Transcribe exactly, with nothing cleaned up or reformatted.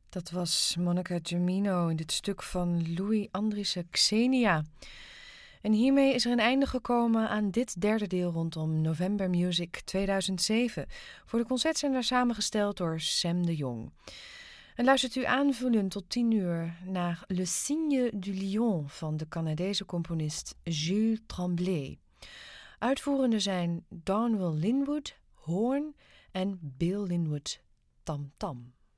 Dat was Monica Gemino in dit stuk van Louis Andriessen, Xenia. En hiermee is er een einde gekomen aan dit derde deel rondom November Music tweeduizend zeven. Voor de concertzender samengesteld door Sam de Jong. En luistert u aanvullend tot tien uur naar Le Signe du Lion van de Canadese componist Jules Tremblay. Uitvoerende zijn Darnell Linwood, hoorn en Bill Linwood, tamtam.